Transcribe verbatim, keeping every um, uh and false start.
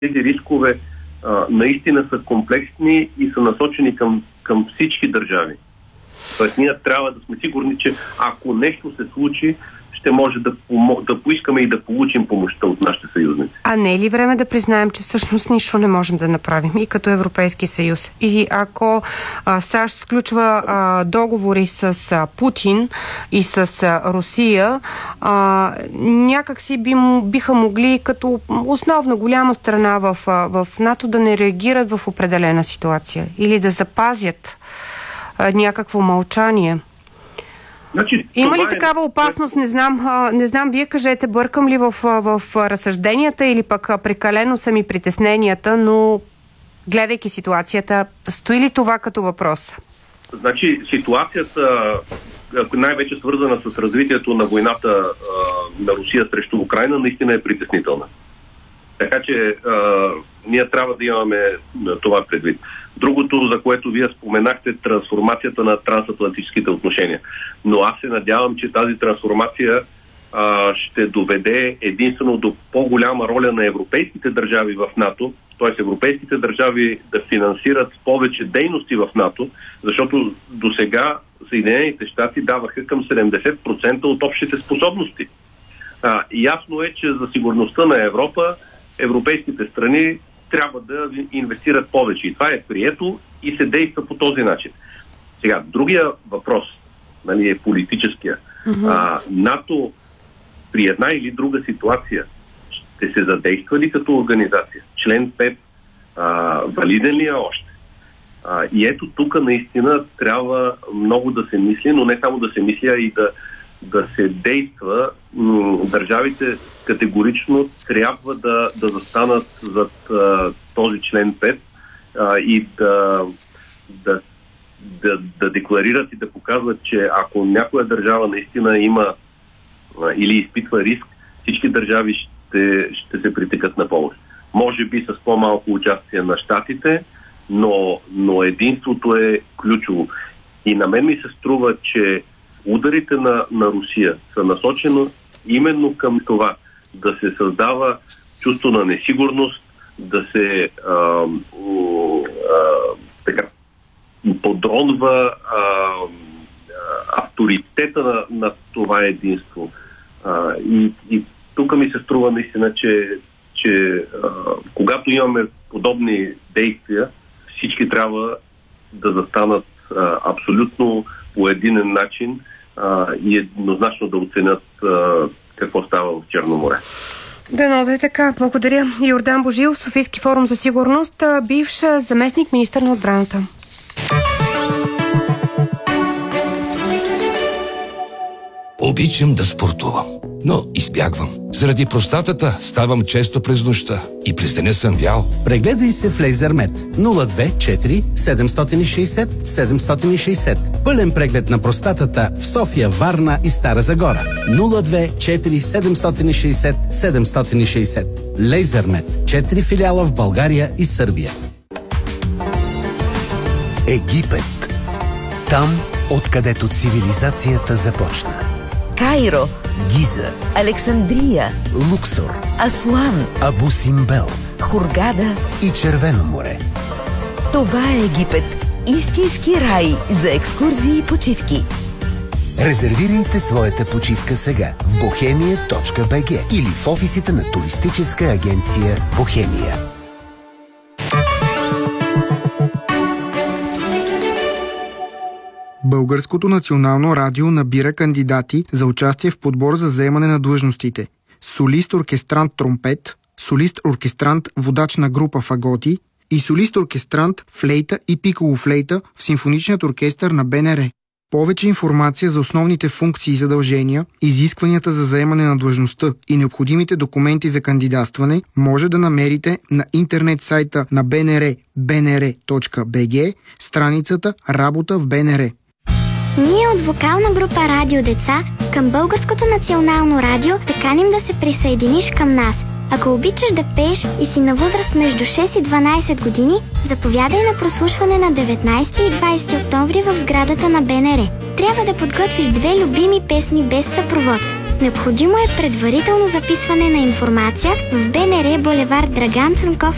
тези рискове а, наистина са комплексни и са насочени към, към всички държави. Тоест ние трябва да сме сигурни, че ако нещо се случи, ще може да, помо... да поискаме и да получим помощта от нашите съюзници. А не е ли време да признаем, че всъщност нищо не можем да направим и като Европейски съюз? И ако а, САЩ сключва а, договори с а, Путин и с а, Русия, а, някак си би, биха могли като основна голяма страна в, а, в НАТО да не реагират в определена ситуация или да запазят а, някакво мълчание. Значи, има ли е... такава опасност? Не знам, не знам, вие кажете, бъркам ли в, в разсъжденията или пък прекалено са ми притесненията, но гледайки ситуацията, стои ли това като въпрос? Значи ситуацията, най-вече свързана с развитието на войната а, на Русия срещу Украйна, наистина е притеснителна. Така че а, ние трябва да имаме това предвид. Другото, за което вие споменахте, е трансформацията на трансатлантическите отношения. Но аз се надявам, че тази трансформация а, ще доведе единствено до по-голяма роля на европейските държави в НАТО, т.е. европейските държави да финансират повече дейности в НАТО, защото досега Съединените щати даваха към седемдесет процента от общите способности. А, ясно е, че за сигурността на Европа европейските страни трябва да инвестират повече. И това е прието и се действа по този начин. Сега, другия въпрос, нали, е политическия. Mm-hmm. А, НАТО при една или друга ситуация ще се задейства ли като организация? Член пет а, валиден ли е още? А, и ето тук наистина трябва много да се мисли, но не само да се мисли, а и да, да се действа. М- държавите категорично трябва да, да застанат зад а, този член пет а, и да, да, да, да декларират и да показват, че ако някоя държава наистина има а, или изпитва риск, всички държави ще, ще се притекат на помощ. Може би с по-малко участие на щатите, но, но единството е ключово. И на мен ми се струва, че ударите на, на Русия са насочени именно към това да се създава чувство на несигурност, да се а, а, така, подронва а, авторитета на, на това единство. А, и, и тук ми се струва наистина, че, че а, когато имаме подобни действия, всички трябва да застанат а, абсолютно по единен начин а, и еднозначно да оценят а, какво става в Черно море. Да, да е така. Благодаря. Йордан Божилов, Софийски форум за сигурност, бивш заместник министър на отбраната. Обичам да спортувам, но избягвам. Заради простатата ставам често през нощта и през деня съм вял. Прегледай се в Лейзермет нула две четири седем шест нула седем шест нула. Пълен преглед на простатата в София, Варна и Стара Загора. нула две четири седем шест нула седем шест нула. Лейзермет. Четири филиала в България и Сърбия. Египет. Там, откъдето цивилизацията започна. Кайро, Гиза, Александрия, Луксор, Асуан, Абу Симбел Хургада и Червено море. Това е Египет. Истински рай за екскурзии и почивки. Резервирайте своята почивка сега в бохемия точка би джи или в офисите на туристическа агенция Бохемия. Българското национално радио набира кандидати за участие в подбор за заемане на длъжностите: солист-оркестрант тромпет, солист-оркестрант водач на група фаготи и солист-оркестрант флейта и пиколо-флейта в симфоничният оркестър на Б Н Р. Повече информация за основните функции и задължения, изискванията за заемане на длъжността и необходимите документи за кандидатстване може да намерите на интернет сайта на Б Н Р б н р точка б г, страницата Работа в Б Н Р. Ние от вокална група Радио Деца към Българското национално радио те каним да се присъединиш към нас. Ако обичаш да пееш и си на възраст между шест и дванайсет години, заповядай на прослушване на деветнайсети и двайсети октомври в сградата на Б Н Р. Трябва да подготвиш две любими песни без съпровод. Необходимо е предварително записване на информация в Б Н Р булевард Драган Цанков